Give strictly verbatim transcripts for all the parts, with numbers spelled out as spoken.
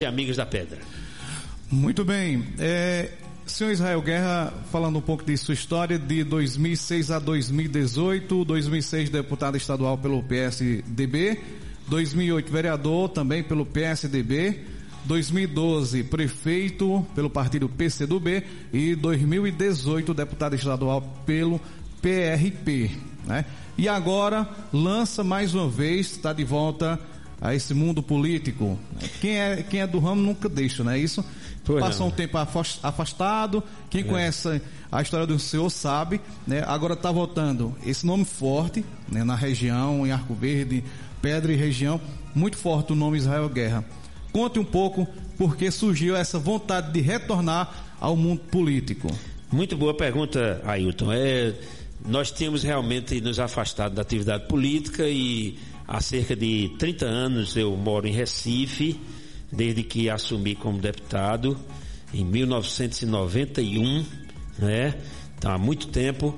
amigas da Pedra. Muito bem. É, senhor Israel Guerra, falando um pouco de sua história, de dois mil e seis a dois mil e dezoito, dois mil e seis deputado estadual pelo P S D B, dois mil e oito vereador também pelo P S D B, dois mil e doze prefeito pelo partido P C do B e dois mil e dezoito deputado estadual pelo P R P, né? E agora lança mais uma vez, está de volta a esse mundo político. Quem é, quem é do ramo nunca deixa, não é isso? Pois Passou não. um tempo afastado, quem é. conhece a história do senhor sabe, né? Agora está voltando esse nome forte, né? Na região, em Arco Verde, Pedra e região, muito forte o nome Israel Guerra. Conte um pouco por que surgiu essa vontade de retornar ao mundo político. Muito boa pergunta, Ailton. É, nós tínhamos realmente nos afastado da atividade política e há cerca de trinta anos eu moro em Recife, desde que assumi como deputado em mil novecentos e noventa e um, né? Então, há muito tempo,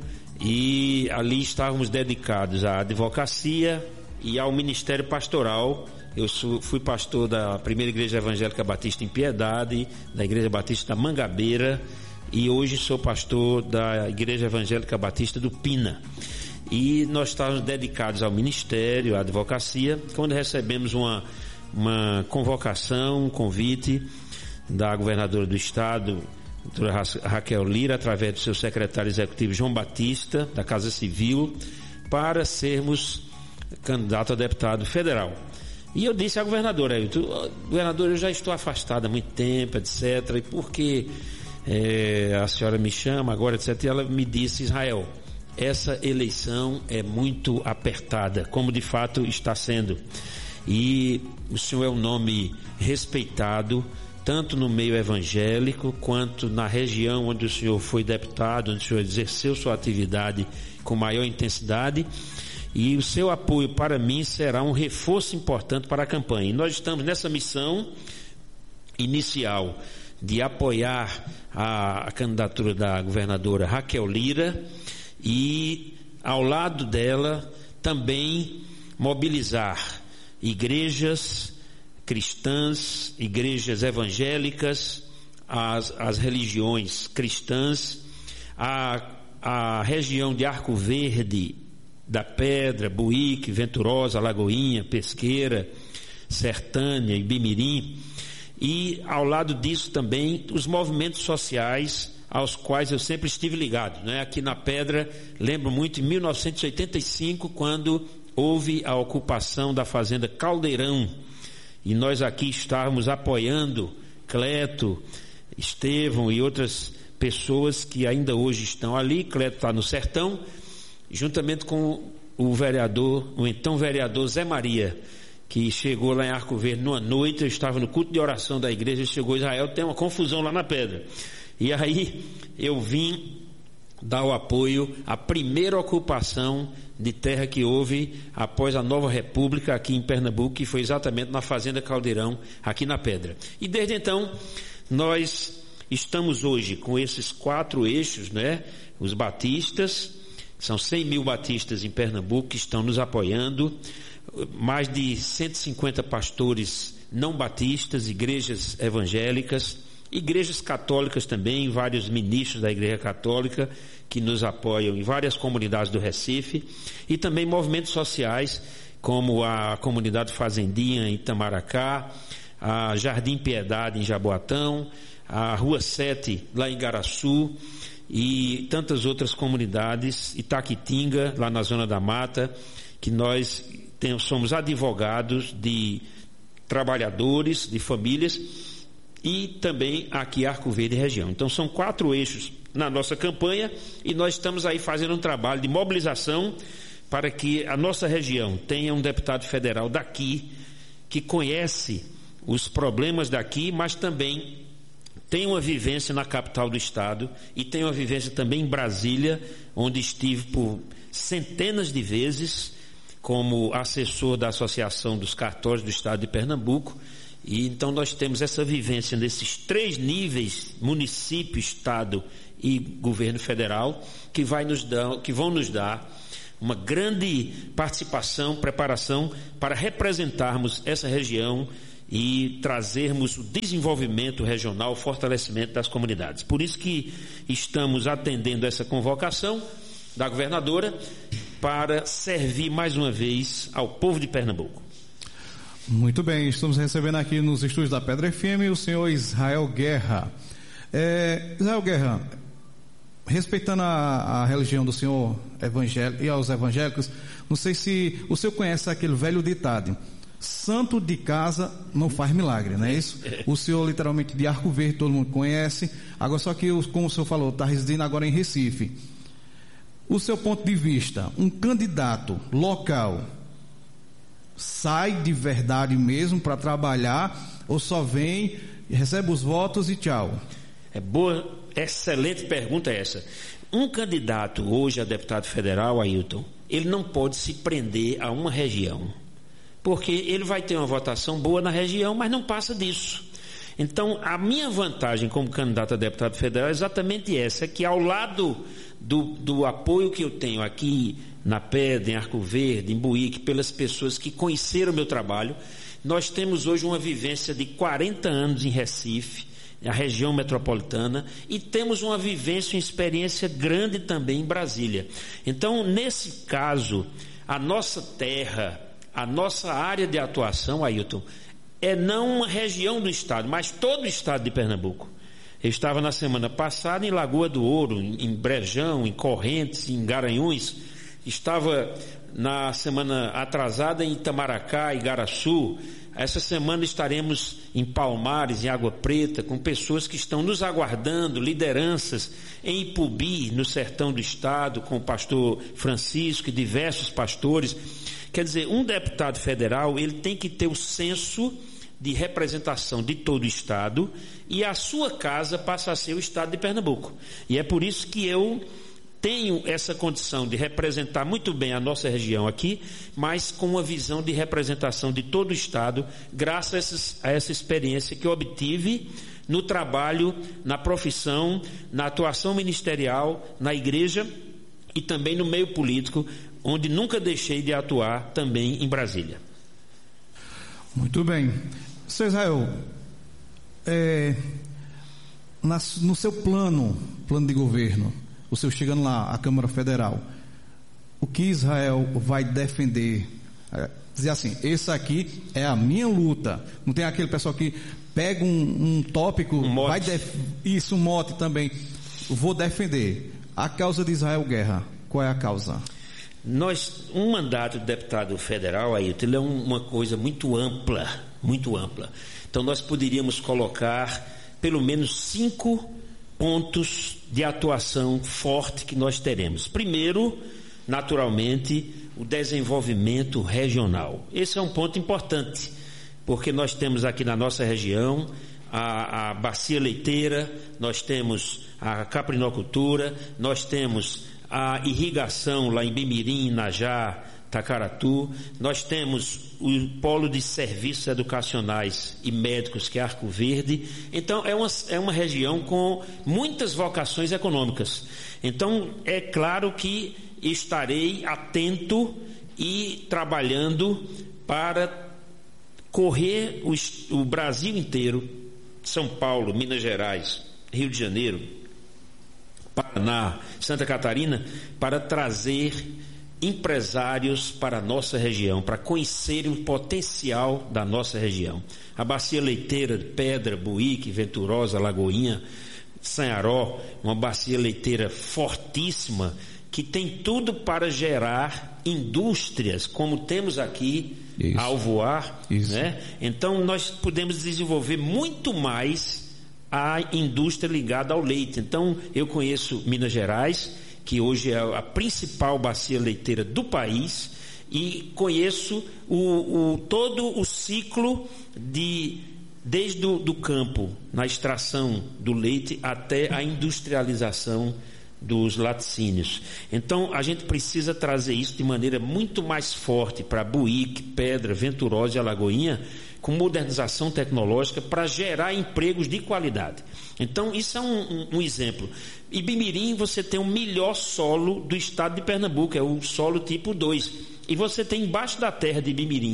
e ali estávamos dedicados à advocacia e ao ministério pastoral. Eu sou, fui pastor da primeira Igreja Evangélica Batista em Piedade, da Igreja Batista da Mangabeira, e hoje sou pastor da Igreja Evangélica Batista do Pina. E nós estávamos dedicados ao ministério, à advocacia, quando recebemos uma, uma convocação, um convite da governadora do estado, doutora Raquel Lira, através do seu secretário executivo João Batista, da Casa Civil, para sermos candidato a deputado federal. E eu disse à governadora, governadora, eu já estou afastado há muito tempo, etcétera, e por que é, a senhora me chama agora, etcétera, e ela me disse, Israel, essa eleição é muito apertada, como de fato está sendo. E o senhor é um nome respeitado, tanto no meio evangélico, quanto na região onde o senhor foi deputado, onde o senhor exerceu sua atividade com maior intensidade. E o seu apoio para mim será um reforço importante para a campanha. E nós estamos nessa missão inicial de apoiar a, a candidatura da governadora Raquel Lira e, ao lado dela, também mobilizar igrejas cristãs, igrejas evangélicas, as, as religiões cristãs, a, a região de Arco Verde, da Pedra, Buíque, Venturosa, Lagoinha, Pesqueira, Sertânia e Bimirim, e ao lado disso também os movimentos sociais aos quais eu sempre estive ligado, né? Aqui na Pedra, lembro muito em mil novecentos e oitenta e cinco, quando houve a ocupação da fazenda Caldeirão, e nós aqui estávamos apoiando Cleto, Estevão e outras pessoas que ainda hoje estão ali. Cleto está no sertão, juntamente com o vereador, o então vereador Zé Maria, que chegou lá em Arco Verde numa noite. Eu estava no culto de oração da igreja, chegou Israel, tem uma confusão lá na Pedra. E aí eu vim dar o apoio à primeira ocupação de terra que houve após a nova república aqui em Pernambuco, que foi exatamente na fazenda Caldeirão, aqui na Pedra. E desde então nós estamos hoje com esses quatro eixos, né? Os batistas, são cem mil batistas em Pernambuco que estão nos apoiando, mais de cento e cinquenta pastores não batistas, igrejas evangélicas, igrejas católicas também, vários ministros da Igreja Católica que nos apoiam em várias comunidades do Recife, e também movimentos sociais como a comunidade Fazendinha em Itamaracá, a Jardim Piedade em Jaboatão, a Rua sete lá em Igaraçu, e tantas outras comunidades, Itaquitinga, lá na Zona da Mata, que nós temos, somos advogados de trabalhadores, de famílias, e também aqui Arco Verde região. Então são quatro eixos na nossa campanha, e nós estamos aí fazendo um trabalho de mobilização para que a nossa região tenha um deputado federal daqui, que conhece os problemas daqui, mas também tem uma vivência na capital do estado e tem uma vivência também em Brasília, onde estive por centenas de vezes como assessor da Associação dos Cartórios do Estado de Pernambuco. E então nós temos essa vivência nesses três níveis, município, estado e governo federal, que, vai nos dar, que vão nos dar uma grande participação, preparação para representarmos essa região e trazermos o desenvolvimento regional, o fortalecimento das comunidades. Por isso que estamos atendendo essa convocação da governadora para servir mais uma vez ao povo de Pernambuco. Muito bem, estamos recebendo aqui nos estúdios da Pedra F M o senhor Israel Guerra. É, Israel Guerra, respeitando a, a religião do senhor evangélico e aos evangélicos, não sei se o senhor conhece aquele velho ditado: santo de casa não faz milagre, não é isso? O senhor literalmente de Arco Verde, todo mundo conhece. Agora só que, como o senhor falou, está residindo agora em Recife. O seu ponto de vista, um candidato local sai de verdade mesmo para trabalhar, ou só vem, recebe os votos e tchau? É boa, excelente pergunta essa. Um candidato hoje a deputado federal, Ailton, ele não pode se prender a uma região, porque ele vai ter uma votação boa na região, mas não passa disso. Então, a minha vantagem como candidato a deputado federal é exatamente essa, que ao lado do, do apoio que eu tenho aqui na Pedra, em Arco Verde, em Buíque, pelas pessoas que conheceram o meu trabalho, nós temos hoje uma vivência de quarenta anos em Recife, a região metropolitana, e temos uma vivência, uma experiência grande também em Brasília. Então, nesse caso, a nossa terra, a nossa área de atuação, Ailton, é não uma região do estado, mas todo o estado de Pernambuco. Eu estava na semana passada em Lagoa do Ouro, em Brejão, em Correntes, em Garanhuns. Estava na semana atrasada em Itamaracá, Igaraçu. Essa semana estaremos em Palmares, em Água Preta, com pessoas que estão nos aguardando, lideranças em Ipubi, no sertão do estado, com o pastor Francisco e diversos pastores. Quer dizer, um deputado federal, ele tem que ter o senso de representação de todo o estado, e a sua casa passa a ser o estado de Pernambuco. E é por isso que eu tenho essa condição de representar muito bem a nossa região aqui, mas com uma visão de representação de todo o estado, graças a, essas, a essa experiência que eu obtive no trabalho, na profissão, na atuação ministerial, na igreja e também no meio político, onde nunca deixei de atuar também em Brasília. Muito bem. Seu Israel, é, na, no seu plano, plano de governo, o senhor chegando lá à Câmara Federal, o que Israel vai defender? É, dizer assim, esse aqui é a minha luta. Não tem aquele pessoal que pega um, um tópico, um mote. vai def... isso, um mote também. Vou defender a causa de Israel Guerra. Qual é a causa? Nós, um mandato de deputado federal, Ailton, ele é uma coisa muito ampla, muito ampla. Então nós poderíamos colocar pelo menos cinco pontos de atuação forte que nós teremos. Primeiro, naturalmente, o desenvolvimento regional. Esse é um ponto importante, porque nós temos aqui na nossa região a, a bacia leiteira, nós temos a caprinocultura, nós temos a irrigação lá em Bimirim, Najá, Tacaratu, nós temos o polo de serviços educacionais e médicos, que é Arco Verde. Então é uma, é uma região com muitas vocações econômicas. Então é claro que estarei atento e trabalhando para correr o, o Brasil inteiro, São Paulo, Minas Gerais, Rio de Janeiro, Paraná, Santa Catarina, para trazer empresários para a nossa região, para conhecerem o potencial da nossa região. A bacia leiteira de Pedra, Buíque, Venturosa, Lagoinha, Sanharó, uma bacia leiteira fortíssima, que tem tudo para gerar indústrias, como temos aqui, Isso. a Alvoar, né? Então nós podemos desenvolver muito mais a indústria ligada ao leite. Então eu conheço Minas Gerais, que hoje é a principal bacia leiteira do país, e conheço o, o, todo o ciclo de, desde o do campo, na extração do leite até a industrialização dos laticínios. Então a gente precisa trazer isso de maneira muito mais forte para Buíque, Pedra, Venturosa e Alagoinha, com modernização tecnológica para gerar empregos de qualidade. Então isso é um, um, um exemplo. Em Bimirim você tem o melhor solo do estado de Pernambuco, é o solo tipo dois. E você tem embaixo da terra de Bimirim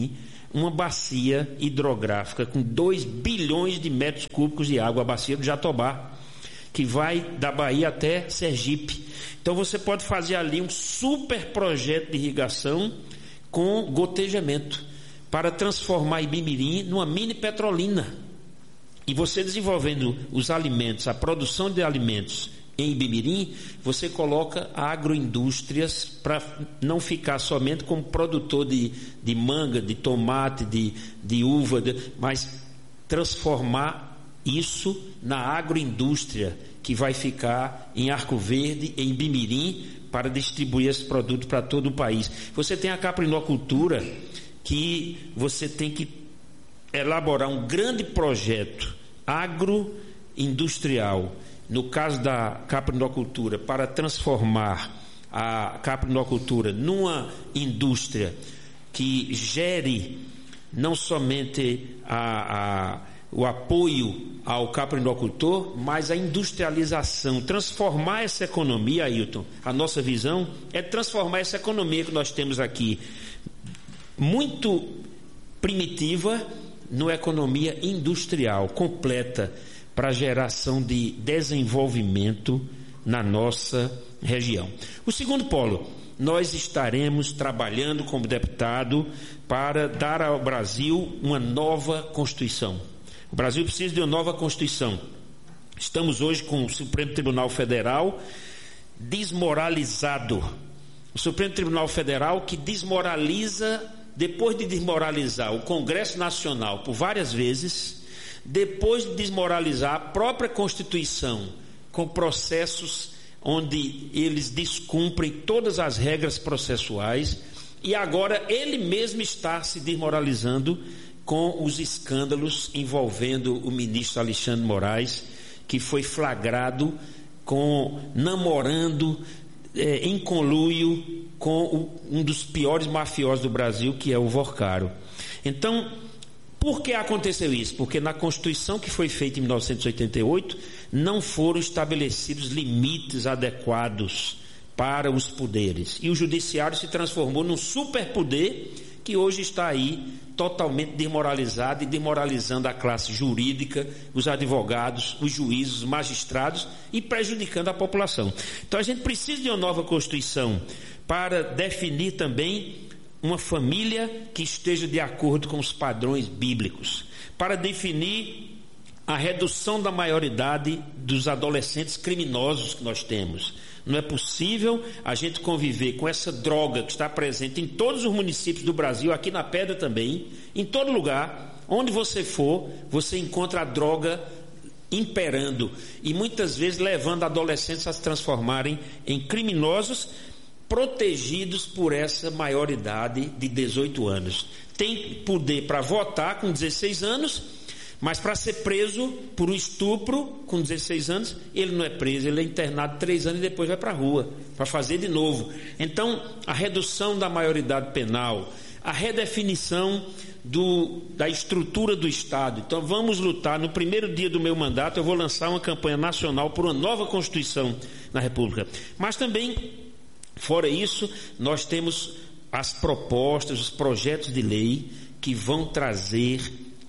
uma bacia hidrográfica com dois bilhões de metros cúbicos de água, a bacia do Jatobá, que vai da Bahia até Sergipe. Então você pode fazer ali um super projeto de irrigação com gotejamento para transformar Ibimirim numa mini Petrolina. E você desenvolvendo os alimentos, a produção de alimentos em Ibimirim, você coloca agroindústrias para não ficar somente como produtor de, de manga, de tomate, de, de uva, de, mas transformar isso na agroindústria que vai ficar em Arco Verde, em Ibimirim, para distribuir esse produto para todo o país. Você tem a caprinocultura, que você tem que elaborar um grande projeto agroindustrial, no caso da caprinocultura, para transformar a caprinocultura numa indústria que gere não somente a, a, o apoio ao caprinocultor, mas a industrialização, transformar essa economia, Ailton, a nossa visão é transformar essa economia que nós temos aqui, muito primitiva, numa economia industrial completa, para a geração de desenvolvimento na nossa região. O segundo polo, nós estaremos trabalhando como deputado para dar ao Brasil uma nova Constituição. O Brasil precisa de uma nova Constituição. Estamos hoje com o Supremo Tribunal Federal desmoralizado. O Supremo Tribunal Federal que desmoraliza, depois de desmoralizar o Congresso Nacional por várias vezes, depois de desmoralizar a própria Constituição com processos onde eles descumprem todas as regras processuais, e agora ele mesmo está se desmoralizando com os escândalos envolvendo o ministro Alexandre Moraes, que foi flagrado com namorando é, em conluio com o, um dos piores mafiosos do Brasil, que é o Vorcaro. Então, por que aconteceu isso? Porque na Constituição que foi feita em mil novecentos e oitenta e oito não foram estabelecidos limites adequados para os poderes. E o judiciário se transformou num superpoder que hoje está aí totalmente desmoralizado e desmoralizando a classe jurídica, os advogados, os juízes, os magistrados e prejudicando a população. Então a gente precisa de uma nova Constituição para definir também uma família que esteja de acordo com os padrões bíblicos, para definir a redução da maioridade dos adolescentes criminosos que nós temos. Não é possível a gente conviver com essa droga que está presente em todos os municípios do Brasil, aqui na Pedra também, em todo lugar, onde você for, você encontra a droga imperando e muitas vezes levando adolescentes a se transformarem em criminosos, protegidos por essa maioridade de dezoito anos. Tem poder para votar com dezesseis anos, mas para ser preso por um estupro com dezesseis anos, ele não é preso, ele é internado três anos e depois vai para a rua, para fazer de novo. Então, a redução da maioridade penal, a redefinição do, da estrutura do Estado. Então, vamos lutar. No primeiro dia do meu mandato, eu vou lançar uma campanha nacional por uma nova Constituição na República. Mas também, fora isso, nós temos as propostas, os projetos de lei que vão trazer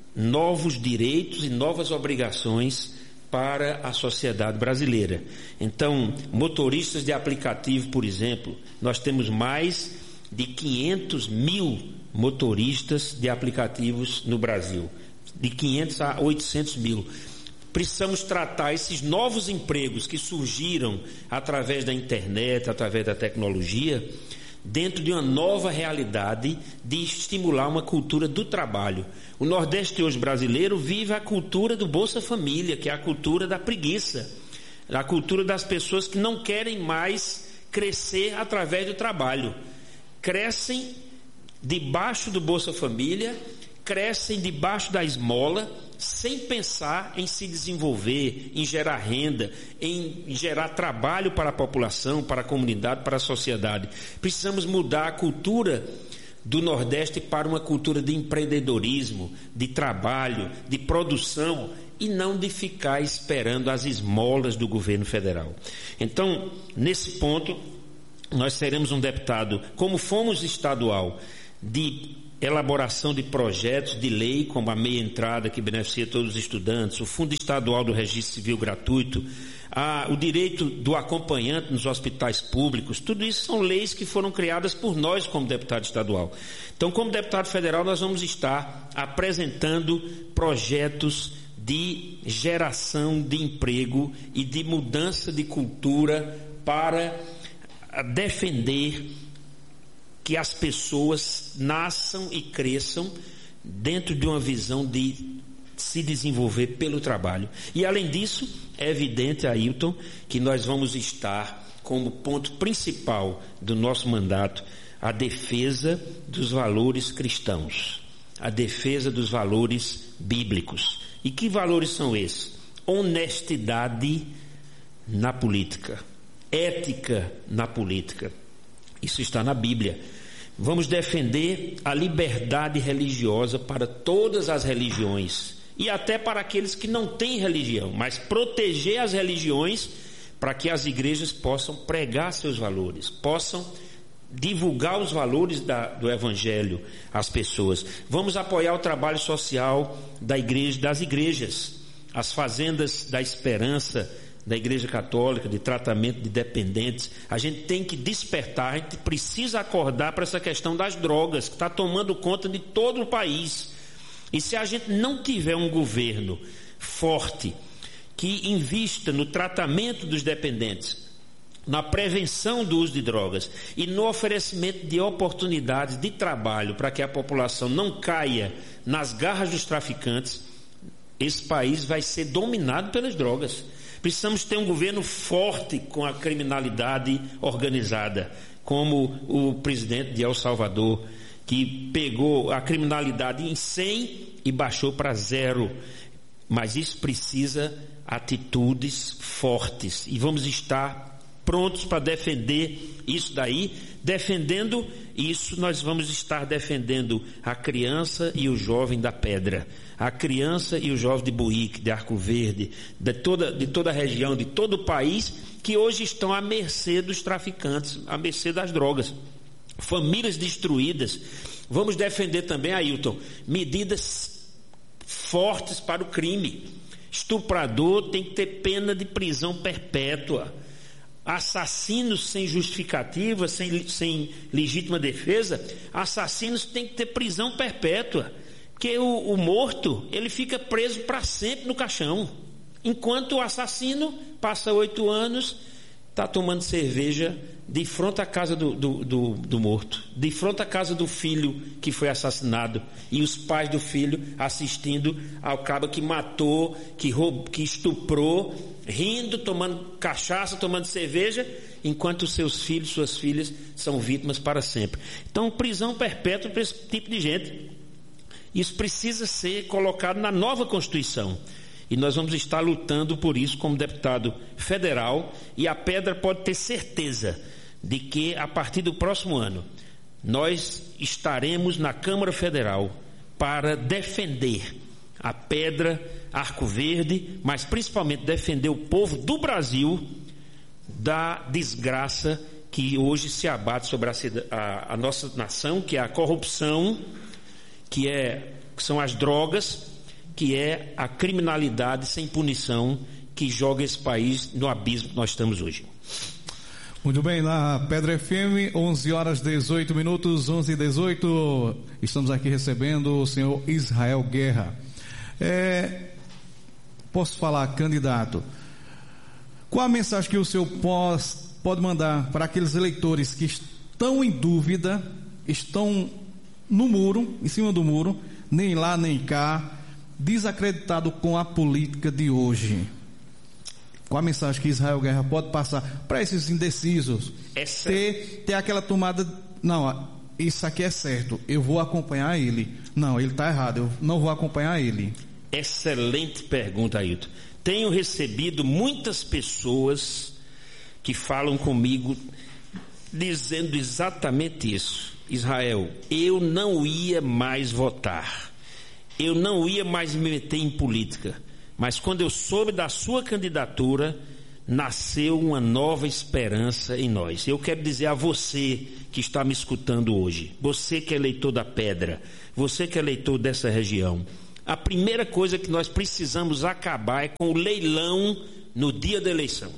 novos direitos e novas obrigações para a sociedade brasileira. Então, motoristas de aplicativo, por exemplo, nós temos mais de quinhentos mil motoristas de aplicativos no Brasil, de quinhentos a oitocentos mil. Precisamos tratar esses novos empregos que surgiram através da internet, através da tecnologia, dentro de uma nova realidade de estimular uma cultura do trabalho. O Nordeste hoje brasileiro vive a cultura do Bolsa Família, que é a cultura da preguiça, a cultura das pessoas que não querem mais crescer através do trabalho. Crescem debaixo do Bolsa Família, crescem debaixo da esmola, sem pensar em se desenvolver, em gerar renda, em gerar trabalho para a população, para a comunidade, para a sociedade. Precisamos mudar a cultura do Nordeste para uma cultura de empreendedorismo, de trabalho, de produção, e não de ficar esperando as esmolas do governo federal. Então, nesse ponto, nós seremos um deputado, como fomos estadual, de elaboração de projetos de lei, como a meia entrada que beneficia todos os estudantes, o Fundo Estadual do Registro Civil Gratuito, a, o direito do acompanhante nos hospitais públicos, tudo isso são leis que foram criadas por nós como deputado estadual. Então, como deputado federal, nós vamos estar apresentando projetos de geração de emprego e de mudança de cultura para defender que as pessoas nasçam e cresçam dentro de uma visão de se desenvolver pelo trabalho. E além disso, é evidente, Ailton, que nós vamos estar como ponto principal do nosso mandato a defesa dos valores cristãos, a defesa dos valores bíblicos. E que valores são esses? Honestidade na política, ética na política. Isso está na Bíblia. Vamos defender a liberdade religiosa para todas as religiões e até para aqueles que não têm religião, mas proteger as religiões para que as igrejas possam pregar seus valores, possam divulgar os valores da, do Evangelho às pessoas. Vamos apoiar o trabalho social da igreja, das igrejas, as fazendas da esperança da Igreja Católica, de tratamento de dependentes. A gente tem que despertar, a gente precisa acordar para essa questão das drogas, que está tomando conta de todo o país. E se a gente não tiver um governo forte, que invista no tratamento dos dependentes, na prevenção do uso de drogas e no oferecimento de oportunidades de trabalho para que a população não caia nas garras dos traficantes, esse país vai ser dominado pelas drogas. Precisamos ter um governo forte com a criminalidade organizada, como o presidente de El Salvador, que pegou a criminalidade em cem e baixou para zero. Mas isso precisa atitudes fortes e vamos estar prontos para defender isso daí. Defendendo isso, nós vamos estar defendendo a criança e o jovem da Pedra, a criança e o jovem de Buíque, de Arco Verde, de toda, de toda a região, de todo o país, que hoje estão à mercê dos traficantes, à mercê das drogas. Famílias destruídas. Vamos defender também, Ailton, medidas fortes para o crime. Estuprador tem que ter pena de prisão perpétua. Assassinos sem justificativa, sem, sem legítima defesa, assassinos têm que ter prisão perpétua. Porque o, o morto, ele fica preso para sempre no caixão. Enquanto o assassino passa oito anos, está tomando cerveja de frente à casa do, do, do, do morto, de frente à casa do filho que foi assassinado, e os pais do filho assistindo ao cabo que matou, que, roubou, que estuprou, rindo, tomando cachaça, tomando cerveja, enquanto os seus filhos, suas filhas são vítimas para sempre. Então, prisão perpétua para esse tipo de gente. Isso precisa ser colocado na nova Constituição. E nós vamos estar lutando por isso como deputado federal, e a Pedra pode ter certeza de que a partir do próximo ano nós estaremos na Câmara Federal para defender a Pedra, Arco Verde, mas principalmente defender o povo do Brasil da desgraça que hoje se abate sobre a, a, a nossa nação, que é a corrupção, que, é, que são as drogas, que é a criminalidade sem punição que joga esse país no abismo que nós estamos hoje. Muito bem, na Pedra F M, onze horas e dezoito minutos, onze e dezoito, estamos aqui recebendo o senhor Israel Guerra. É, posso falar, candidato, qual a mensagem que o senhor pós, pode mandar para aqueles eleitores que estão em dúvida, estão no muro, em cima do muro, nem lá nem cá, desacreditado com a política de hoje? Qual a mensagem que Israel Guerra pode passar para esses indecisos? Essa... Ter, ter aquela tomada, não, isso aqui é certo, eu vou acompanhar ele. Não, ele está errado, eu não vou acompanhar ele. Excelente pergunta, Ailton. Tenho recebido muitas pessoas que falam comigo dizendo exatamente isso. Israel, eu não ia mais votar, eu não ia mais me meter em política, mas quando eu soube da sua candidatura, nasceu uma nova esperança em nós. Eu quero dizer a você que está me escutando hoje, você que é eleitor da Pedra, você que é eleitor dessa região, a primeira coisa que nós precisamos acabar é com o leilão no dia da eleição.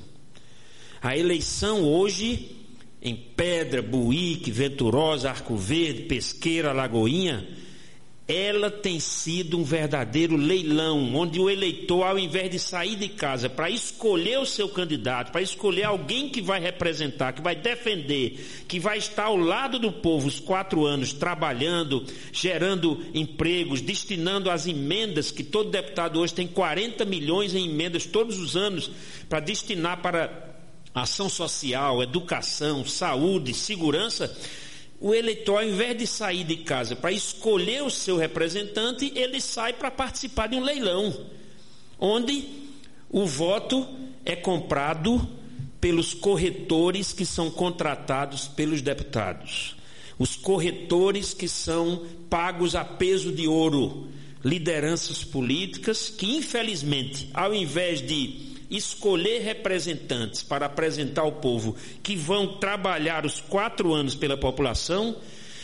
A eleição hoje, em Pedra, Buíque, Venturosa, Arco Verde, Pesqueira, Lagoinha, ela tem sido um verdadeiro leilão, onde o eleitor, ao invés de sair de casa para escolher o seu candidato, para escolher alguém que vai representar, que vai defender, que vai estar ao lado do povo os quatro anos, trabalhando, gerando empregos, destinando as emendas, que todo deputado hoje tem quarenta milhões em emendas todos os anos, para destinar para ação social, educação, saúde, segurança. O eleitor, ao invés de sair de casa para escolher o seu representante, ele sai para participar de um leilão, onde o voto é comprado pelos corretores que são contratados pelos deputados. Os corretores que são pagos a peso de ouro, lideranças políticas que, infelizmente, ao invés de escolher representantes para apresentar ao povo que vão trabalhar os quatro anos pela população,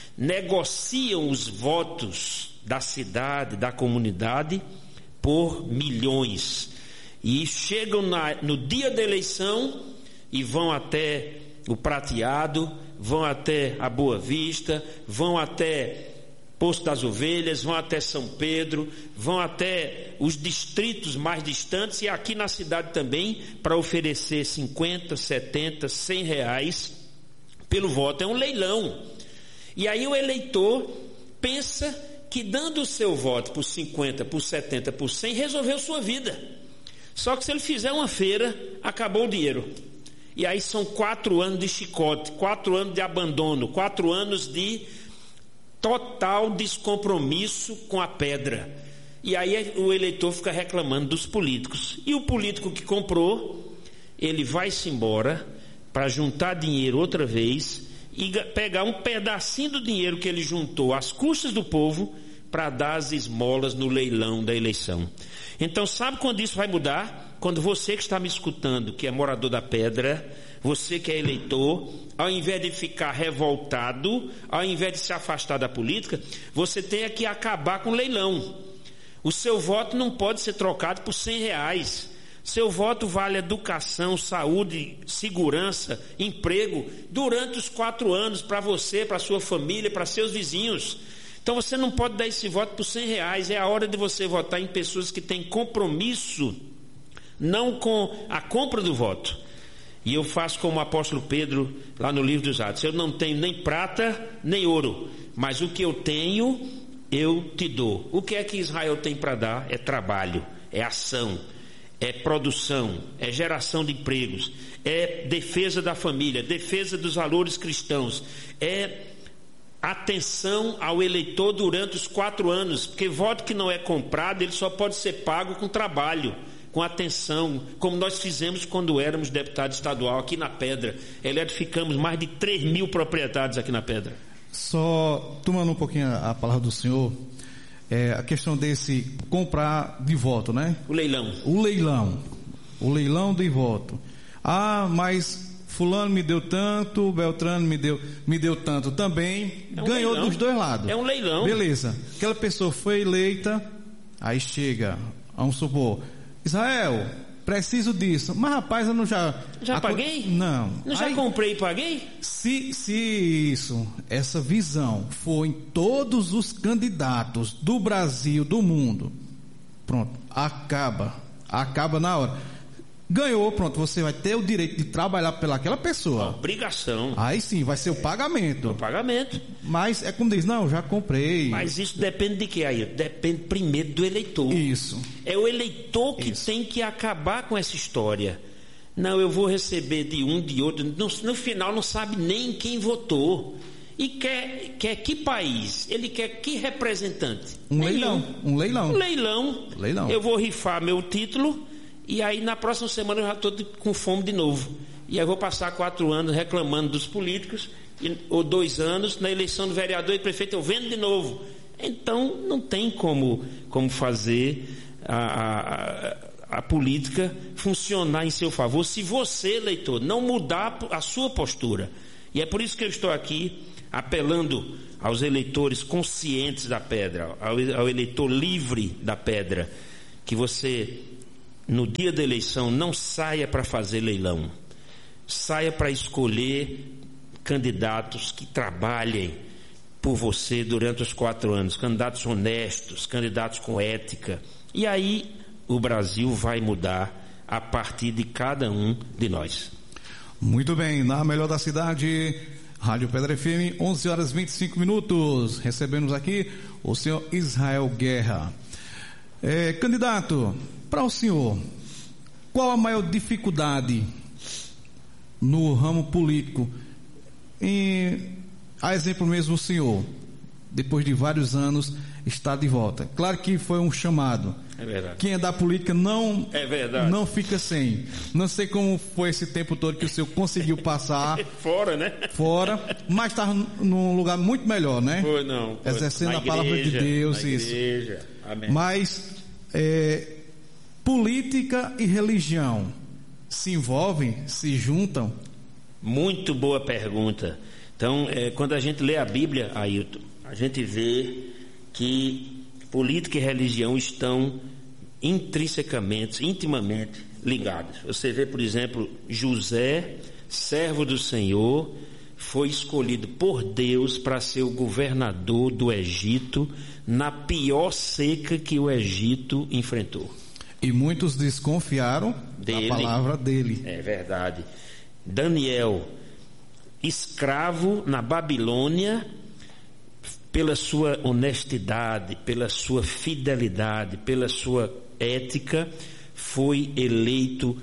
negociam os votos da cidade, da comunidade, por milhões. E chegam na, no dia da eleição e vão até o Prateado, vão até a Boa Vista, vão até Poço das Ovelhas, vão até São Pedro, vão até os distritos mais distantes e aqui na cidade também, para oferecer cinquenta, setenta, cem reais pelo voto. É um leilão. E aí o eleitor pensa que dando o seu voto por cinquenta, por setenta, por cem, resolveu sua vida. Só que se ele fizer uma feira, acabou o dinheiro. E aí são quatro anos de chicote, quatro anos de abandono, quatro anos de total descompromisso com a pedra. E aí o eleitor fica reclamando dos políticos. E o político que comprou, ele vai-se embora para juntar dinheiro outra vez e pegar um pedacinho do dinheiro que ele juntou às custas do povo para dar as esmolas no leilão da eleição. Então, sabe quando isso vai mudar? Quando você que está me escutando, que é morador da Pedra, você que é eleitor, ao invés de ficar revoltado, ao invés de se afastar da política, você tem que acabar com o leilão. O seu voto não pode ser trocado por cem reais. Seu voto vale educação, saúde, segurança, emprego, durante os quatro anos, para você, para sua família, para seus vizinhos. Então você não pode dar esse voto por cem reais. É a hora de você votar em pessoas que têm compromisso, não com a compra do voto. E eu faço como o apóstolo Pedro, lá no livro dos Atos: eu não tenho nem prata, nem ouro, mas o que eu tenho, eu te dou. O que é que Israel tem para dar? É trabalho, é ação, é produção, é geração de empregos, é defesa da família, defesa dos valores cristãos, é atenção ao eleitor durante os quatro anos, porque voto que não é comprado, ele só pode ser pago com trabalho, com atenção, como nós fizemos quando éramos deputado estadual aqui na Pedra. Eletrificamos mais de três mil propriedades aqui na Pedra. Só tomando um pouquinho a palavra do senhor, é, a questão desse comprar de voto, né? O leilão. O leilão. O leilão de voto. Ah, mas fulano me deu tanto, Beltrano me deu, me deu tanto também. É um ganhou leilão. Dos dois lados. É um leilão. Beleza. Aquela pessoa foi eleita, aí chega, vamos supor, Israel, preciso disso. Mas rapaz, eu não já... Já a, paguei? Não. Não já aí, comprei e paguei? Se, se isso, essa visão for em todos os candidatos do Brasil, do mundo, pronto, acaba. Acaba na hora. Ganhou, pronto, você vai ter o direito de trabalhar pelaquela pessoa. Obrigação. Aí sim, vai ser o pagamento. O pagamento. Mas é como diz, não, já comprei. Mas isso depende de quê aí? Depende primeiro do eleitor. Isso. É o eleitor que isso. tem que acabar com essa história. Não, eu vou receber de um, de outro. No, no final não sabe nem quem votou. E quer, quer que país? Ele quer que representante? Um Nenhum. leilão. Um leilão. Um leilão. Leilão. Eu vou rifar meu título. E aí na próxima semana eu já estou com fome de novo. E aí vou passar quatro anos reclamando dos políticos, e, ou dois anos, na eleição do vereador e prefeito eu vendo de novo. Então não tem como, como fazer a, a, a política funcionar em seu favor se você, leitor, não mudar a sua postura. E é por isso que eu estou aqui apelando aos eleitores conscientes da pedra, ao, ao eleitor livre da pedra, que você, no dia da eleição, não saia para fazer leilão, saia para escolher candidatos que trabalhem por você durante os quatro anos, candidatos honestos, candidatos com ética. E aí o Brasil vai mudar a partir de cada um de nós. Muito bem, na melhor da cidade, Rádio Pedra F M, onze horas e vinte e cinco minutos. Recebemos aqui o senhor Israel Guerra. É, candidato, para o senhor, qual a maior dificuldade no ramo político? Em, a exemplo mesmo o senhor, depois de vários anos, está de volta. Claro que foi um chamado. É verdade. Quem é da política não, é verdade. não fica sem. Não sei como foi esse tempo todo que o senhor conseguiu passar. Fora, né? Fora, mas estava num lugar muito melhor, né? Foi, não. Foi. Exercendo Na a palavra igreja, de Deus, na isso. Igreja. Amém. Mas é, política e religião se envolvem, se juntam? Muito boa pergunta. Então, é, quando a gente lê a Bíblia, Ailton, a gente vê que política e religião estão intrinsecamente, intimamente ligados. Você vê, por exemplo, José, servo do Senhor, foi escolhido por Deus para ser o governador do Egito na pior seca que o Egito enfrentou. E muitos desconfiaram dele, da palavra dele. É verdade. Daniel, escravo na Babilônia, pela sua honestidade, pela sua fidelidade, pela sua ética, foi eleito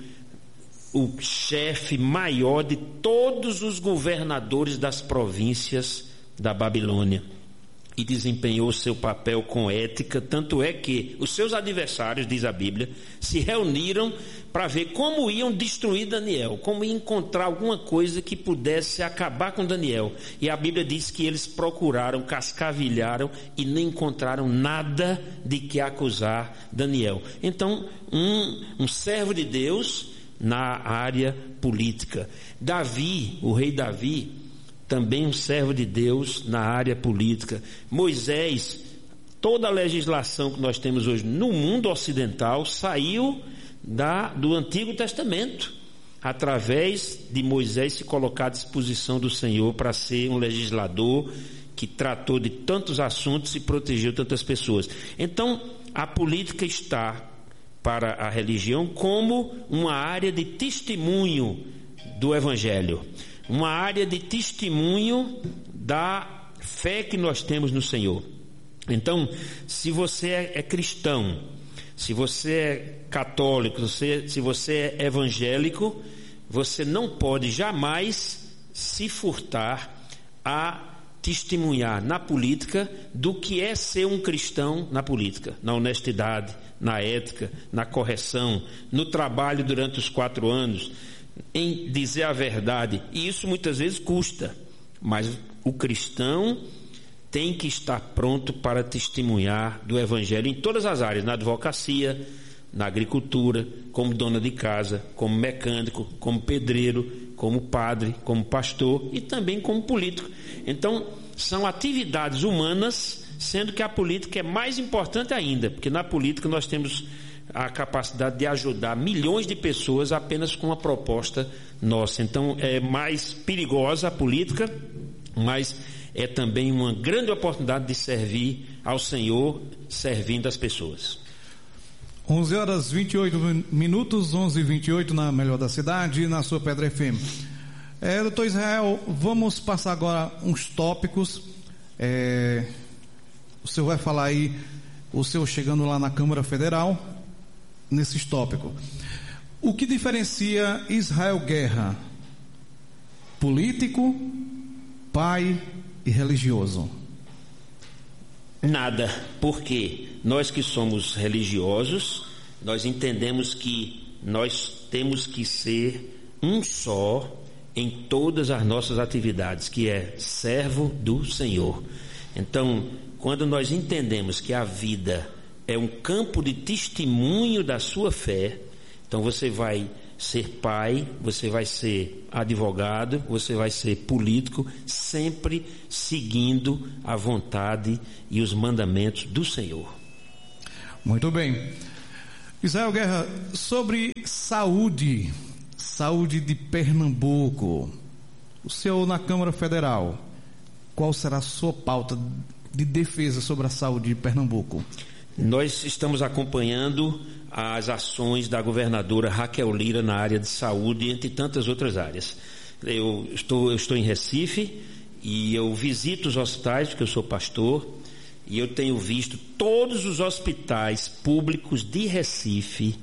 o chefe maior de todos os governadores das províncias da Babilônia. E desempenhou seu papel com ética, tanto é que os seus adversários, diz a Bíblia, se reuniram para ver como iam destruir Daniel, como iam encontrar alguma coisa que pudesse acabar com Daniel. E a Bíblia diz que eles procuraram, cascavilharam e não encontraram nada de que acusar Daniel. Então, um, um servo de Deus na área política. Davi, o rei Davi, também um servo de Deus na área política. Moisés, toda a legislação que nós temos hoje no mundo ocidental saiu da, do Antigo Testamento, através de Moisés se colocar à disposição do Senhor para ser um legislador que tratou de tantos assuntos e protegeu tantas pessoas. Então, a política está para a religião como uma área de testemunho do Evangelho, uma área de testemunho da fé que nós temos no Senhor. Então, se você é cristão, se você é católico, você, se você é evangélico, você não pode jamais se furtar a testemunhar na política do que é ser um cristão na política, na honestidade, na ética, na correção, no trabalho durante os quatro anos, em dizer a verdade. E isso muitas vezes custa, mas o cristão tem que estar pronto para testemunhar do Evangelho em todas as áreas, na advocacia, na agricultura, como dona de casa, como mecânico, como pedreiro, como padre, como pastor e também como político. Então, são atividades humanas, sendo que a política é mais importante ainda, porque na política nós temos a capacidade de ajudar milhões de pessoas apenas com uma proposta nossa. Então, é mais perigosa a política, mas é também uma grande oportunidade de servir ao Senhor, servindo as pessoas. onze horas e vinte e oito minutos, onze e vinte e oito na melhor da cidade, na sua Pedra F M. É, doutor Israel, vamos passar agora uns tópicos. É, o senhor vai falar aí, o senhor chegando lá na Câmara Federal, nesses tópicos. O que diferencia Israel Guerra? Político, pai e religioso? Nada, porque nós que somos religiosos, nós entendemos que nós temos que ser um só em todas as nossas atividades, que é servo do Senhor. Então, quando nós entendemos que a vida é um campo de testemunho da sua fé, Então você vai ser pai, você vai ser advogado, você vai ser político, sempre seguindo a vontade e os mandamentos do Senhor. Muito bem. Israel Guerra, sobre saúde, saúde de Pernambuco, o senhor na Câmara Federal, qual será a sua pauta de defesa sobre a saúde de Pernambuco? Nós estamos acompanhando as ações da governadora Raquel Lira na área de saúde, entre tantas outras áreas. Eu estou, eu estou em Recife e eu visito os hospitais, porque eu sou pastor, e eu tenho visto todos os hospitais públicos de Recife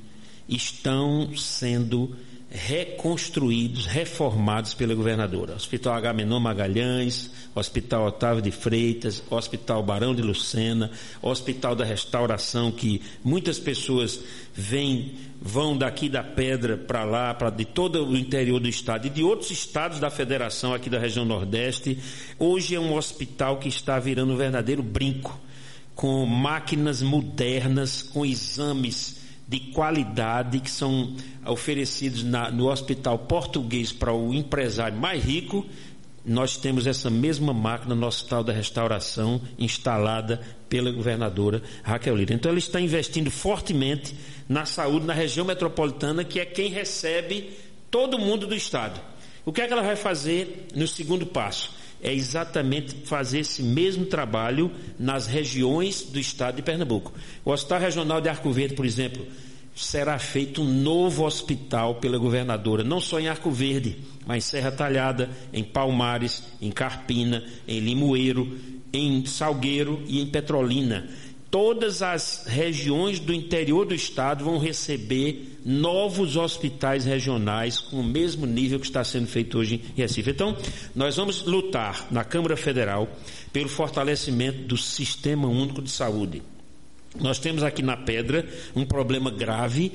estão sendo reconstruídos, reformados pela governadora. Hospital Agamenon Magalhães, Hospital Otávio de Freitas, Hospital Barão de Lucena, Hospital da Restauração, que muitas pessoas vêm, vão daqui da Pedra para lá, para de todo o interior do estado e de outros estados da federação aqui da região Nordeste. Hoje é um hospital que está virando um verdadeiro brinco, com máquinas modernas, com exames de qualidade que são oferecidos na, no Hospital Português para o empresário mais rico. Nós temos essa mesma máquina no Hospital da Restauração, instalada pela governadora Raquel Lira. Então ela está investindo fortemente na saúde na região metropolitana, que é quem recebe todo mundo do estado. O que é que ela vai fazer no segundo passo? É exatamente fazer esse mesmo trabalho nas regiões do estado de Pernambuco. O Hospital Regional de Arco Verde, por exemplo, será feito um novo hospital pela governadora, não só em Arco Verde, mas em Serra Talhada, em Palmares, em Carpina, em Limoeiro, em Salgueiro e em Petrolina. Todas as regiões do interior do estado vão receber novos hospitais regionais com o mesmo nível que está sendo feito hoje em Recife. Então, nós vamos lutar na Câmara Federal pelo fortalecimento do Sistema Único de Saúde. Nós temos aqui na Pedra um problema grave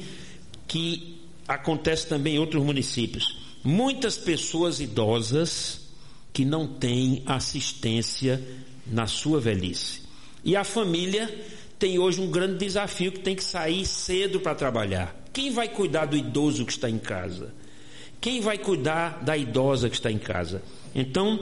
que acontece também em outros municípios. Muitas pessoas idosas que não têm assistência na sua velhice. E a família tem hoje um grande desafio, que tem que sair cedo para trabalhar. Quem vai cuidar do idoso que está em casa? Quem vai cuidar da idosa que está em casa? Então,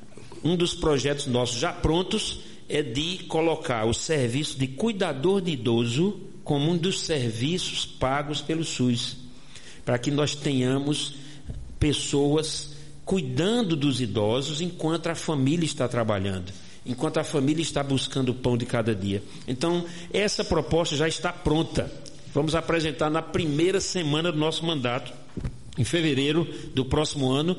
um dos projetos nossos já prontos é de colocar o serviço de cuidador de idoso como um dos serviços pagos pelo SUS, para que nós tenhamos pessoas cuidando dos idosos enquanto a família está trabalhando, enquanto a família está buscando o pão de cada dia. Então, essa proposta já está pronta. Vamos apresentar na primeira semana do nosso mandato, em fevereiro do próximo ano,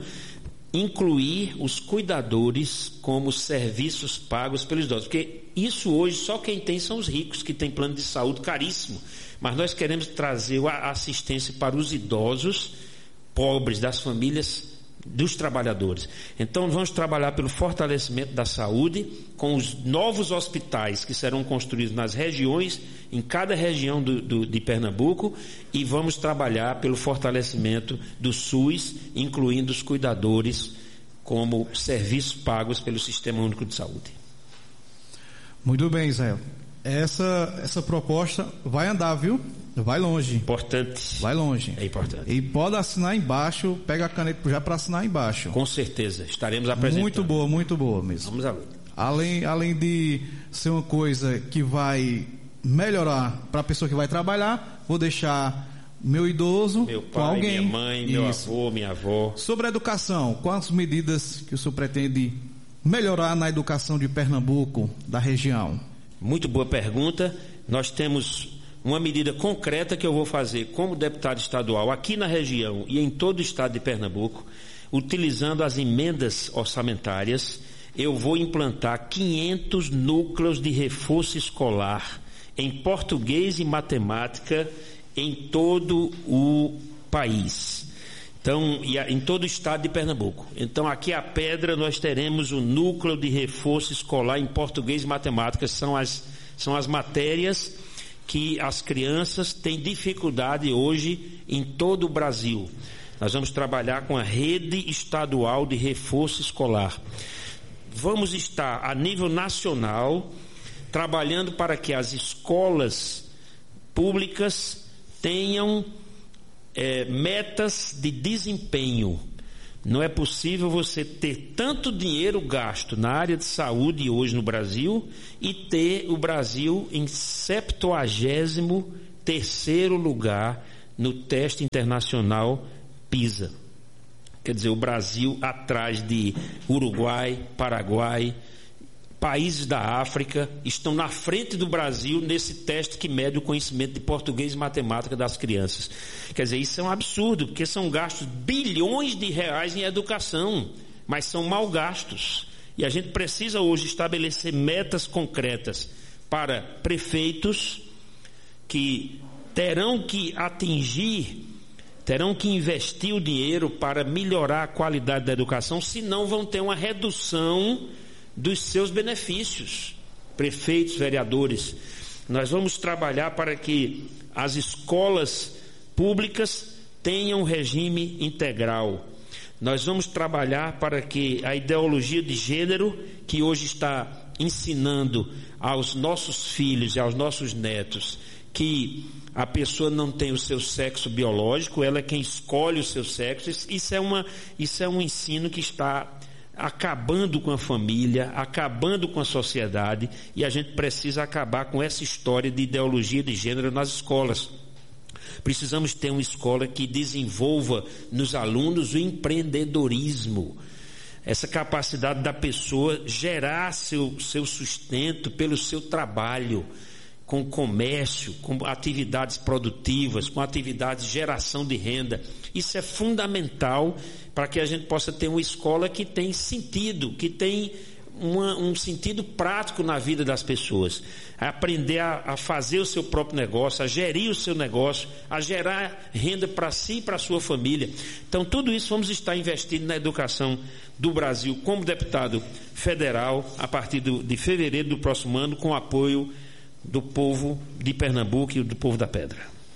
incluir os cuidadores como serviços pagos pelos idosos. Porque isso hoje só quem tem são os ricos, que têm plano de saúde caríssimo. Mas nós queremos trazer a assistência para os idosos, pobres, das famílias, dos trabalhadores. Então vamos trabalhar pelo fortalecimento da saúde com os novos hospitais que serão construídos nas regiões, em cada região do, do, de Pernambuco, e vamos trabalhar pelo fortalecimento do SUS, incluindo os cuidadores como serviços pagos pelo Sistema Único de Saúde. Muito bem, Israel. Essa, essa proposta vai andar, viu? Vai longe. Importante. Vai longe. É importante. E pode assinar embaixo, pega a caneta já para assinar embaixo. Com certeza, estaremos apresentando. Muito boa, muito boa mesmo. Vamos lá. Além, além de ser uma coisa que vai melhorar para a pessoa que vai trabalhar, vou deixar meu idoso meu pai, com alguém. Minha mãe, meu Isso. avô, minha avó. Sobre a educação, quais medidas que o senhor pretende melhorar na educação de Pernambuco, da região? Muito boa pergunta. Nós temos uma medida concreta que eu vou fazer como deputado estadual aqui na região e em todo o estado de Pernambuco, utilizando as emendas orçamentárias. Eu vou implantar quinhentos núcleos de reforço escolar em português e matemática em todo o país. Então, em todo o estado de Pernambuco. Então, aqui a Pedra nós teremos o núcleo de reforço escolar em português e matemática. São as, são as matérias que as crianças têm dificuldade hoje em todo o Brasil. Nós vamos trabalhar com a rede estadual de reforço escolar. Vamos estar a nível nacional trabalhando para que as escolas públicas tenham é, metas de desempenho. Não é possível você ter tanto dinheiro gasto na área de saúde hoje no Brasil e ter o Brasil em septuagésimo terceiro lugar no teste internacional PISA. Quer dizer, o Brasil atrás de Uruguai, Paraguai, países da África, estão na frente do Brasil nesse teste que mede o conhecimento de português e matemática das crianças. Quer dizer, isso é um absurdo, porque são gastos bilhões de reais em educação, mas são mal gastos. E a gente precisa hoje estabelecer metas concretas para prefeitos que terão que atingir, terão que investir o dinheiro para melhorar a qualidade da educação, senão vão ter uma redução dos seus benefícios. Prefeitos, vereadores, nós vamos trabalhar para que as escolas públicas tenham regime integral. Nós vamos trabalhar para que a ideologia de gênero, que hoje está ensinando aos nossos filhos e aos nossos netos que a pessoa não tem o seu sexo biológico, ela é quem escolhe o seu sexo, isso é, uma, isso é um ensino que está acabando com a família, acabando com a sociedade, e a gente precisa acabar com essa história de ideologia de gênero nas escolas. Precisamos ter uma escola que desenvolva nos alunos o empreendedorismo, essa capacidade da pessoa gerar seu, seu sustento pelo seu trabalho, com comércio, com atividades produtivas, com atividades de geração de renda. Isso é fundamental para que a gente possa ter uma escola que tem sentido, que tem uma, um sentido prático na vida das pessoas. A aprender a, a fazer o seu próprio negócio, a gerir o seu negócio, a gerar renda para si e para a sua família. Então, tudo isso vamos estar investindo na educação do Brasil como deputado federal a partir do, de fevereiro do próximo ano, com apoio do povo de Pernambuco e do povo da Pedra.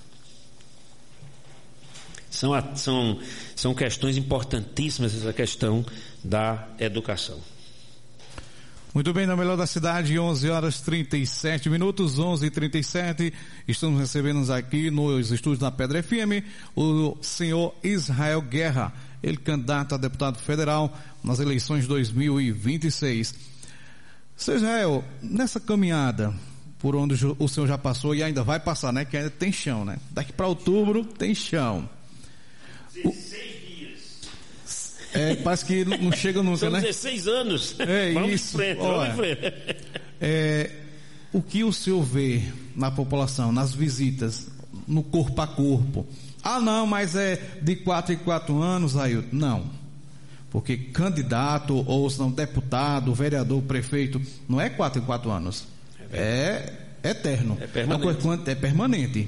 São, são, são questões importantíssimas, essa questão da educação. Muito bem, na melhor da cidade, onze horas e trinta e sete minutos, onze e trinta e sete, estamos recebendo aqui nos estúdios da Pedra F M o senhor Israel Guerra, ele candidato a deputado federal nas eleições de dois mil e vinte e seis. Senhor Israel, nessa caminhada por onde o senhor já passou e ainda vai passar, né? Que ainda tem chão, né? Daqui para outubro tem chão. dezesseis dias. É, parece que não chega nunca, São né? dezesseis anos. É vamos isso. Em frente, Olha, vamos em frente. É, o que o senhor vê na população, nas visitas, no corpo a corpo? Ah, não, mas é de quatro em quatro anos, Ailton. Não. Porque candidato, ou se não, deputado, vereador, prefeito, não é quatro em quatro anos. É eterno. É permanente. É permanente.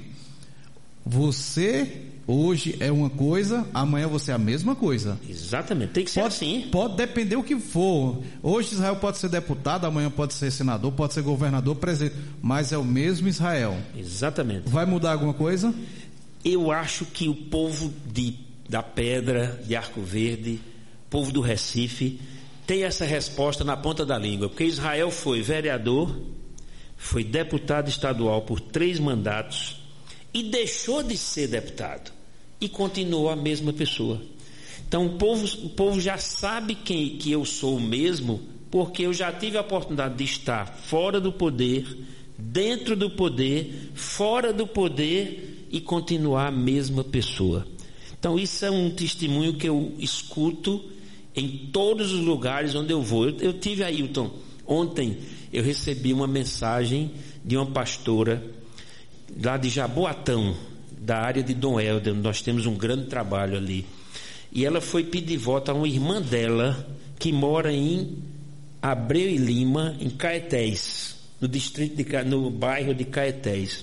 Você hoje é uma coisa, amanhã você é a mesma coisa. Exatamente, tem que ser pode, assim. Pode depender o que for. Hoje Israel pode ser deputado, amanhã pode ser senador, pode ser governador, presidente, mas é o mesmo Israel. Exatamente. Vai mudar alguma coisa? Eu acho que o povo de, da Pedra, de Arco Verde, povo do Recife, tem essa resposta na ponta da língua, porque Israel foi vereador, foi deputado estadual por três mandatos e deixou de ser deputado e continuou a mesma pessoa. Então o povo, o povo já sabe quem, que eu sou mesmo, porque eu já tive a oportunidade de estar fora do poder, dentro do poder, fora do poder e continuar a mesma pessoa. Então isso é um testemunho que eu escuto em todos os lugares onde eu vou. Eu, eu tive, Ailton, ontem eu recebi uma mensagem de uma pastora lá de Jaboatão, da área de Dom Helder, nós temos um grande trabalho ali. E ela foi pedir voto a uma irmã dela, que mora em Abreu e Lima, em Caetés, no distrito de, no bairro de Caetés.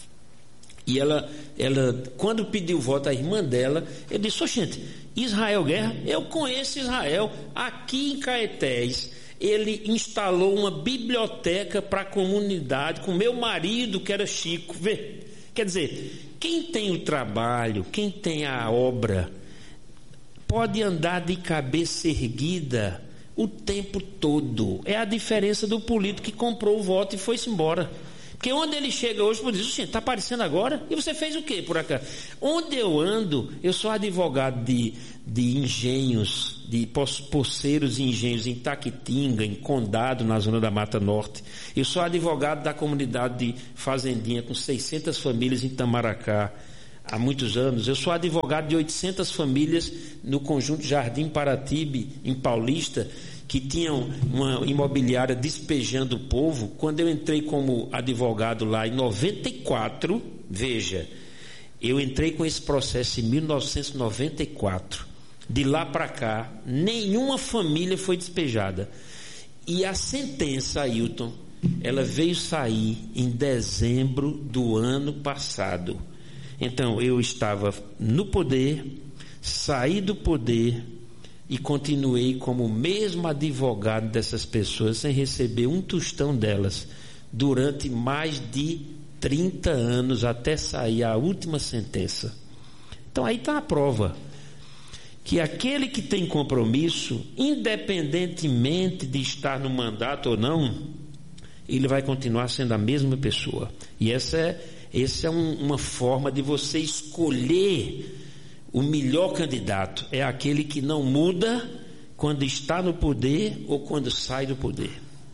E ela, ela, quando pediu voto à irmã dela, eu disse: gente, Israel Guerra, eu conheço Israel, aqui em Caetés. Ele instalou uma biblioteca para a comunidade com meu marido, que era Chico. Vê, quer dizer, quem tem o trabalho, quem tem a obra, pode andar de cabeça erguida o tempo todo. É a diferença do político que comprou o voto e foi-se embora. Porque onde ele chega hoje, por dizer, gente, está aparecendo agora? E você fez o quê por acaso? Onde eu ando, eu sou advogado de, de engenhos, de poceiros e engenhos em Taquitinga, em Condado, na zona da Mata Norte. Eu sou advogado da comunidade de Fazendinha, com seiscentas famílias em Itamaracá, há muitos anos. Eu sou advogado de oitocentas famílias no conjunto Jardim Paratibe, em Paulista, que tinham uma imobiliária despejando o povo. Quando eu entrei como advogado lá em noventa e quatro, veja, eu entrei com esse processo em mil novecentos e noventa e quatro. De lá para cá, nenhuma família foi despejada. E a sentença, Ailton, ela veio sair em dezembro do ano passado. Então, eu estava no poder, saí do poder e continuei como o mesmo advogado dessas pessoas, sem receber um tostão delas, durante mais de trinta anos, até sair a última sentença. Então aí está a prova, que aquele que tem compromisso, independentemente de estar no mandato ou não, ele vai continuar sendo a mesma pessoa. E essa é, essa é um, uma forma de você escolher o melhor candidato. É aquele que não muda quando está no poder ou quando sai do poder.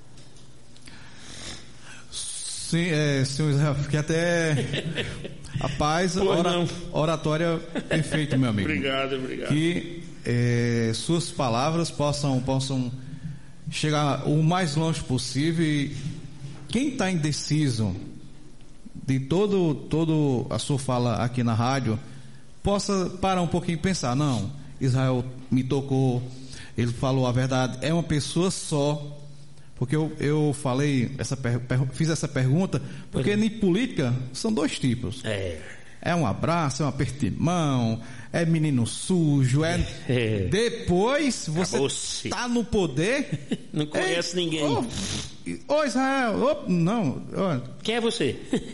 Sim, é, senhor Israel, fiquei até... Rapaz, ora, oratória perfeita, meu amigo. Obrigado, obrigado. Que é, suas palavras possam, possam chegar o mais longe possível. E quem está indeciso de todo, todo a sua fala aqui na rádio, possa parar um pouquinho e pensar, não, Israel me tocou, ele falou a verdade, é uma pessoa só. Porque eu, eu falei, essa per, per, fiz essa pergunta, porque em política são dois tipos. É. É um abraço, é um aperto de mão, é menino sujo, é... é. Depois você está no poder... Não conhece é... ninguém. Ô, oh, Israel, oh, não... Oh. Quem é você?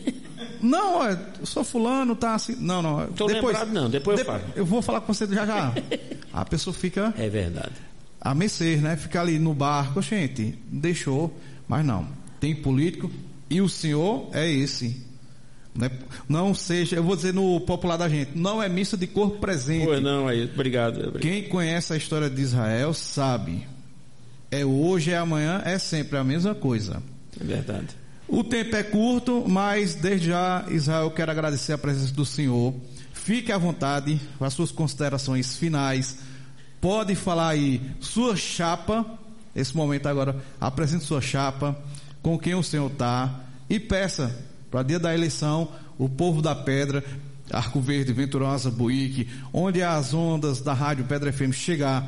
Não, ó, eu sou fulano, tá assim... Não, não. Estou lembrado não, depois eu falo. Eu vou falar com você já já. A pessoa fica... É verdade. A mercê, né? Ficar ali no barco, gente, deixou, mas não. Tem político e o senhor é esse. Não, é, não seja, eu vou dizer no popular da gente, não é missa de corpo presente. Pois não, aí, obrigado, obrigado. Quem conhece a história de Israel sabe. É hoje, é amanhã, é sempre a mesma coisa. É verdade. O tempo é curto, mas desde já, Israel, quero agradecer a presença do senhor. Fique à vontade com as suas considerações finais. Pode falar aí sua chapa, esse momento agora, apresente sua chapa, com quem o senhor está, e peça para dia da eleição, o povo da Pedra, Arco Verde, Venturosa, Buíque, onde as ondas da Rádio Pedra F M chegar,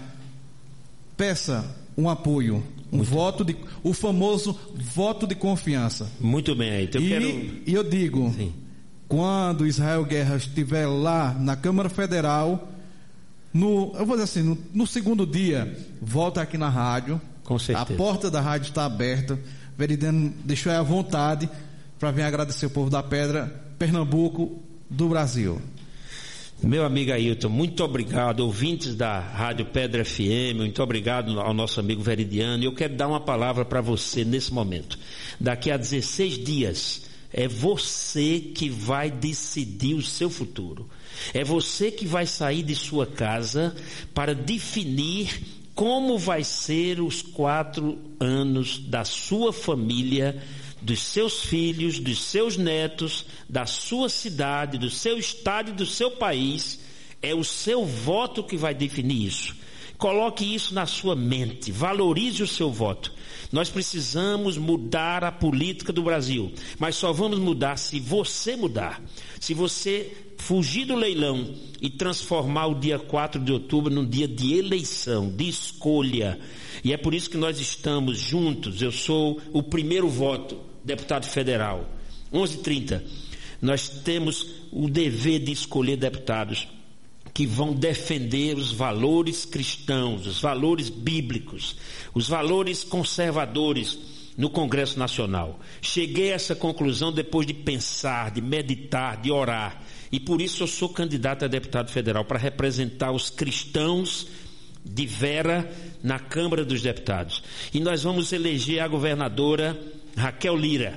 peça um apoio, um Muito voto de, o famoso voto de confiança. Muito bem, aí. Então eu e, quero... e eu digo, Sim. Quando Israel Guerra estiver lá na Câmara Federal, no, eu vou dizer assim, no, no segundo dia, volta aqui na rádio. Com certeza. A porta da rádio está aberta. Veridiano deixou aí à vontade para vir agradecer o povo da Pedra, Pernambuco, do Brasil. Meu amigo Ailton, muito obrigado, ouvintes da Rádio Pedra F M, muito obrigado ao nosso amigo Veridiano. Eu quero dar uma palavra para você nesse momento. Daqui a dezesseis dias, é você que vai decidir o seu futuro. É você que vai sair de sua casa para definir como vai ser os quatro anos da sua família, dos seus filhos, dos seus netos, da sua cidade, do seu estado e do seu país. É o seu voto que vai definir isso. Coloque isso na sua mente, valorize o seu voto. Nós precisamos mudar a política do Brasil, mas só vamos mudar se você mudar. Se você fugir do leilão e transformar o dia quatro de outubro num dia de eleição, de escolha. E é por isso que nós estamos juntos. Eu sou o primeiro voto, deputado federal, onze e trinta. Nós temos o dever de escolher deputados que vão defender os valores cristãos, os valores bíblicos, os valores conservadores no Congresso Nacional. Cheguei a essa conclusão depois de pensar, de meditar, de orar. E por isso eu sou candidato a deputado federal, para representar os cristãos de Vera na Câmara dos Deputados. E nós vamos eleger a governadora Raquel Lira.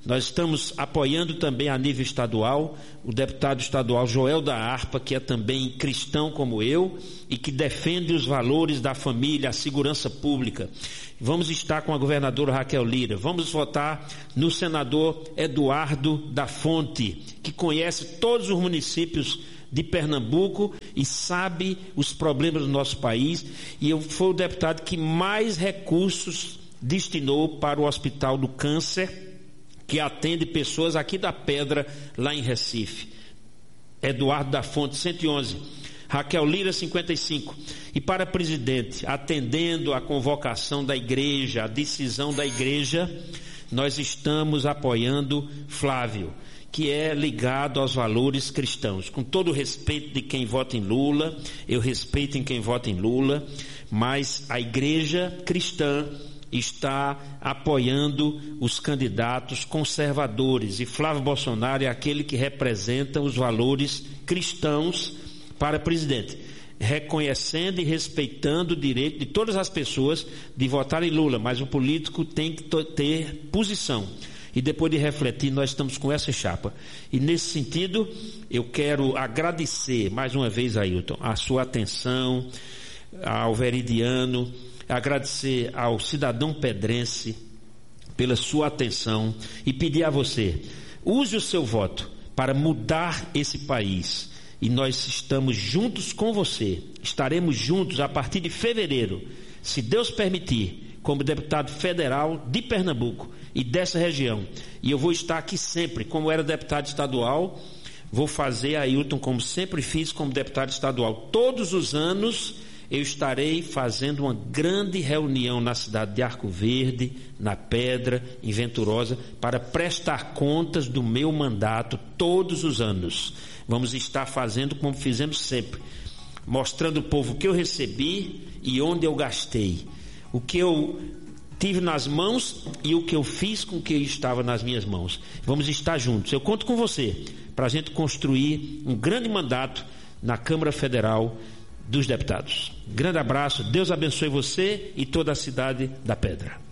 Nós estamos apoiando também a nível estadual o deputado estadual Joel da Harpa, que é também cristão como eu e que defende os valores da família, a segurança pública. Vamos estar com a governadora Raquel Lira. Vamos votar no senador Eduardo da Fonte, que conhece todos os municípios de Pernambuco e sabe os problemas do nosso país. E eu foi o deputado que mais recursos destinou para o Hospital do Câncer, que atende pessoas aqui da Pedra, lá em Recife. Eduardo da Fonte, cento e onze. Raquel Lira, cinquenta e cinco. E para presidente, atendendo a convocação da igreja, a decisão da igreja, nós estamos apoiando Flávio, que é ligado aos valores cristãos. Com todo o respeito de quem vota em Lula, eu respeito em quem vota em Lula, mas a igreja cristã está apoiando os candidatos conservadores, e Flávio Bolsonaro é aquele que representa os valores cristãos para presidente, reconhecendo e respeitando o direito de todas as pessoas de votar em Lula, mas o político tem que ter posição. E depois de refletir, nós estamos com essa chapa. E nesse sentido, eu quero agradecer mais uma vez, Ailton, a sua atenção, ao Veridiano, agradecer ao cidadão pedrense pela sua atenção e pedir a você, use o seu voto para mudar esse país. E nós estamos juntos com você, estaremos juntos a partir de fevereiro, se Deus permitir, como deputado federal de Pernambuco e dessa região. E eu vou estar aqui sempre, como era deputado estadual, vou fazer, Ailton, como sempre fiz como deputado estadual. Todos os anos eu estarei fazendo uma grande reunião na cidade de Arco Verde, na Pedra, em Venturosa, para prestar contas do meu mandato todos os anos. Vamos estar fazendo como fizemos sempre, mostrando ao povo o que eu recebi e onde eu gastei, o que eu tive nas mãos e o que eu fiz com o que estava nas minhas mãos. Vamos estar juntos. Eu conto com você para a gente construir um grande mandato na Câmara Federal dos Deputados. Grande abraço, Deus abençoe você e toda a cidade da Pedra.